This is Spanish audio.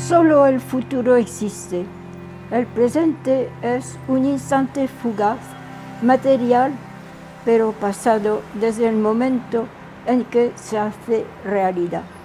Solo el futuro existe. El presente es un instante fugaz, material, pero pasado desde el momento en que se hace realidad.